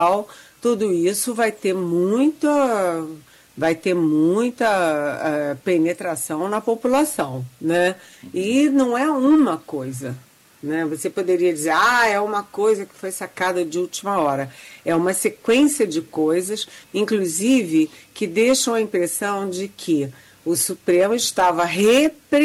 tudo isso vai ter muita penetração na população, né? E não é uma coisa, né? Você poderia dizer, é uma coisa que foi sacada de última hora. É uma sequência de coisas, inclusive, que deixam a impressão de que o Supremo estava